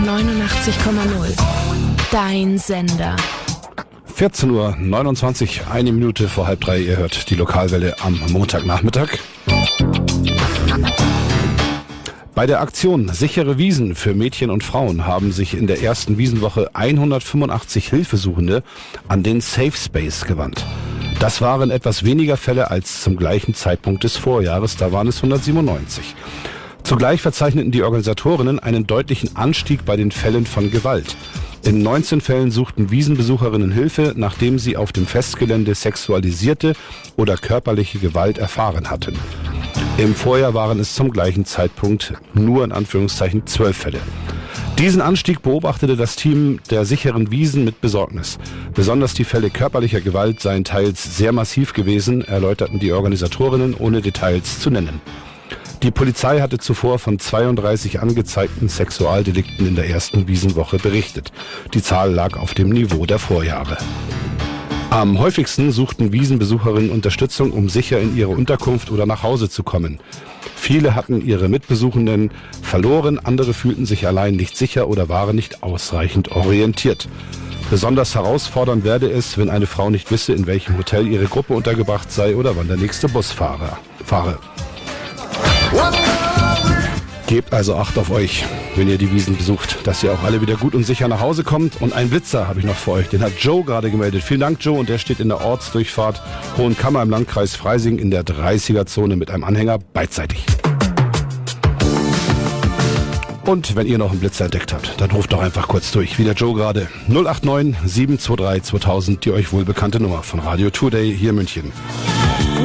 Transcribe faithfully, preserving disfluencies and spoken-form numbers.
neunundachtzig Komma null. Dein Sender. vierzehn Uhr neunundzwanzig, eine Minute vor halb drei. Ihr hört die Lokalwelle am Montagnachmittag. Bei der Aktion Sichere Wiesen für Mädchen und Frauen haben sich in der ersten Wiesenwoche hundertfünfundachtzig Hilfesuchende an den Safe Space gewandt. Das waren etwas weniger Fälle als zum gleichen Zeitpunkt des Vorjahres, da waren es hundertsiebenundneunzig. Zugleich verzeichneten die Organisatorinnen einen deutlichen Anstieg bei den Fällen von Gewalt. In neunzehn Fällen suchten Wiesenbesucherinnen Hilfe, nachdem sie auf dem Festgelände sexualisierte oder körperliche Gewalt erfahren hatten. Im Vorjahr waren es zum gleichen Zeitpunkt nur in Anführungszeichen zwölf Fälle. Diesen Anstieg beobachtete das Team der sicheren Wiesen mit Besorgnis. Besonders die Fälle körperlicher Gewalt seien teils sehr massiv gewesen, erläuterten die Organisatorinnen, ohne Details zu nennen. Die Polizei hatte zuvor von zweiunddreißig angezeigten Sexualdelikten in der ersten Wiesenwoche berichtet. Die Zahl lag auf dem Niveau der Vorjahre. Am häufigsten suchten Wiesenbesucherinnen Unterstützung, um sicher in ihre Unterkunft oder nach Hause zu kommen. Viele hatten ihre Mitbesuchenden verloren, andere fühlten sich allein nicht sicher oder waren nicht ausreichend orientiert. Besonders herausfordernd werde es, wenn eine Frau nicht wisse, in welchem Hotel ihre Gruppe untergebracht sei oder wann der nächste Bus fahre. fahre. Gebt also Acht auf euch, wenn ihr die Wiesen besucht, dass ihr auch alle wieder gut und sicher nach Hause kommt. Und einen Blitzer habe ich noch für euch, den hat Joe gerade gemeldet. Vielen Dank, Joe, und der steht in der Ortsdurchfahrt Hohenkammer im Landkreis Freising in der dreißiger-Zone mit einem Anhänger beidseitig. Und wenn ihr noch einen Blitzer entdeckt habt, dann ruft doch einfach kurz durch, wie der Joe gerade. null acht neun sieben zwei drei zweitausend, die euch wohlbekannte Nummer von Radio Today hier in München.